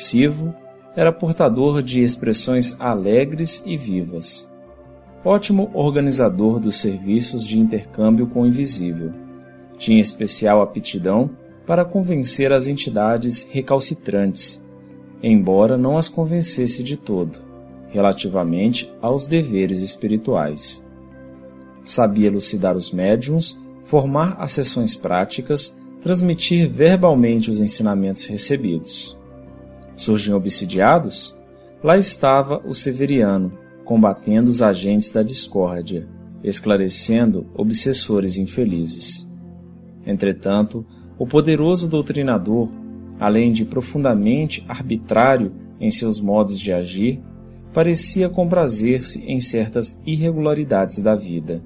expressivo, era portador de expressões alegres e vivas. Ótimo organizador dos serviços de intercâmbio com o invisível. Tinha especial aptidão para convencer as entidades recalcitrantes, embora não as convencesse de todo, relativamente aos deveres espirituais. Sabia elucidar os médiuns, formar as sessões práticas, transmitir verbalmente os ensinamentos recebidos. Surgiam obsidiados? Lá estava o Severiano, combatendo os agentes da discórdia, esclarecendo obsessores infelizes. Entretanto, o poderoso doutrinador, além de profundamente arbitrário em seus modos de agir, parecia comprazer-se em certas irregularidades da vida.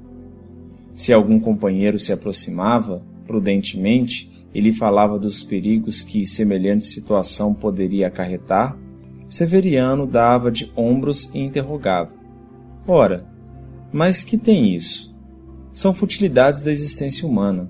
Se algum companheiro se aproximava, prudentemente, e lhe falava dos perigos que semelhante situação poderia acarretar, Severiano dava de ombros e interrogava: ora, mas que tem isso? São futilidades da existência humana.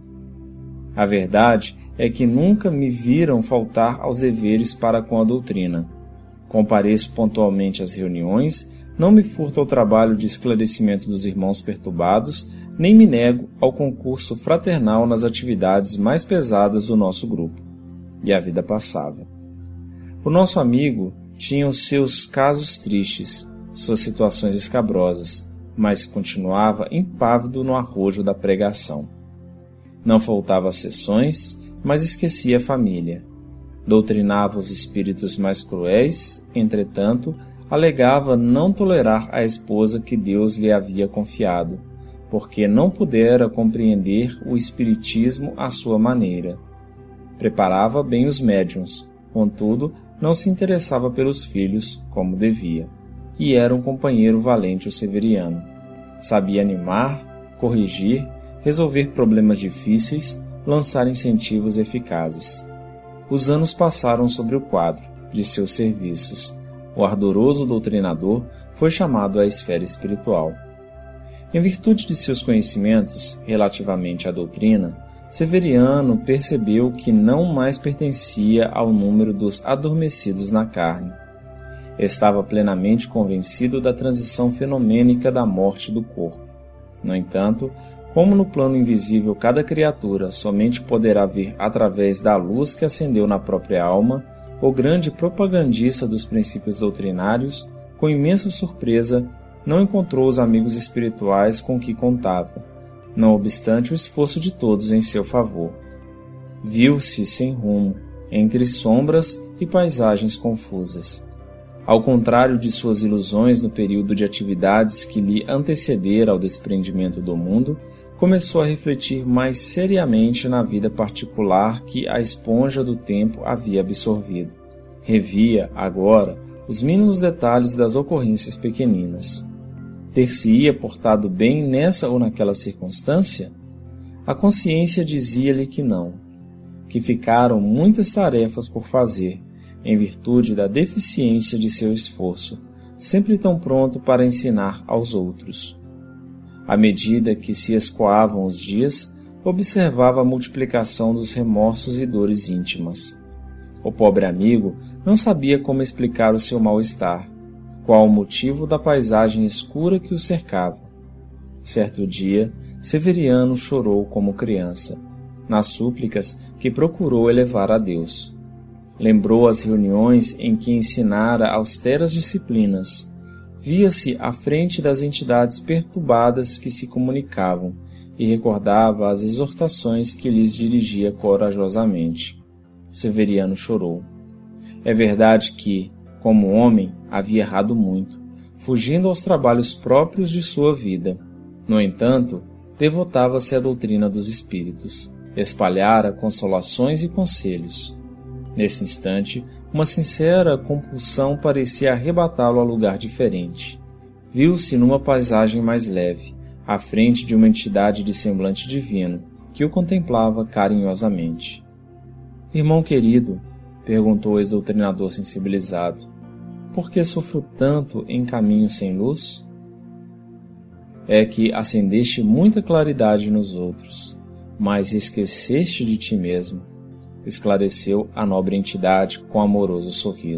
A verdade é que nunca me viram faltar aos deveres para com a doutrina. Compareço pontualmente às reuniões, não me furto ao trabalho de esclarecimento dos irmãos perturbados, nem me nego ao concurso fraternal nas atividades mais pesadas do nosso grupo. E a vida passava. O nosso amigo tinha os seus casos tristes, suas situações escabrosas, mas continuava impávido no arrojo da pregação. Não faltava às sessões, mas esquecia a família. Doutrinava os espíritos mais cruéis, entretanto, alegava não tolerar a esposa que Deus lhe havia confiado, porque não pudera compreender o espiritismo à sua maneira. Preparava bem os médiuns, contudo, não se interessava pelos filhos como devia, e era um companheiro valente o Severiano. Sabia animar, corrigir, resolver problemas difíceis, lançar incentivos eficazes. Os anos passaram sobre o quadro de seus serviços. O ardoroso doutrinador foi chamado à esfera espiritual. Em virtude de seus conhecimentos relativamente à doutrina, Severiano percebeu que não mais pertencia ao número dos adormecidos na carne. Estava plenamente convencido da transição fenomênica da morte do corpo. No entanto, como no plano invisível cada criatura somente poderá ver através da luz que acendeu na própria alma, o grande propagandista dos princípios doutrinários, com imensa surpresa, não encontrou os amigos espirituais com que contava, não obstante o esforço de todos em seu favor. Viu-se sem rumo, entre sombras e paisagens confusas. Ao contrário de suas ilusões no período de atividades que lhe antecedera ao desprendimento do mundo, começou a refletir mais seriamente na vida particular que a esponja do tempo havia absorvido. Revia, agora, os mínimos detalhes das ocorrências pequeninas. Ter-se-ia portado bem nessa ou naquela circunstância? A consciência dizia-lhe que não, que ficaram muitas tarefas por fazer, em virtude da deficiência de seu esforço, sempre tão pronto para ensinar aos outros. À medida que se escoavam os dias, observava a multiplicação dos remorsos e dores íntimas. O pobre amigo não sabia como explicar o seu mal-estar, qual o motivo da paisagem escura que o cercava. Certo dia, Severiano chorou como criança, nas súplicas que procurou elevar a Deus. Lembrou as reuniões em que ensinara austeras disciplinas. Via-se à frente das entidades perturbadas que se comunicavam e recordava as exortações que lhes dirigia corajosamente. Severiano chorou. É verdade que, como homem, havia errado muito, fugindo aos trabalhos próprios de sua vida. No entanto, devotava-se à doutrina dos espíritos, espalhara consolações e conselhos. Nesse instante, uma sincera compulsão parecia arrebatá-lo a lugar diferente. Viu-se numa paisagem mais leve, à frente de uma entidade de semblante divino, que o contemplava carinhosamente. «Irmão querido», perguntou o ex-doutrinador sensibilizado, «por que sofro tanto em caminho sem luz?» «É que acendeste muita claridade nos outros, mas esqueceste de ti mesmo», esclareceu a nobre entidade com amoroso sorriso.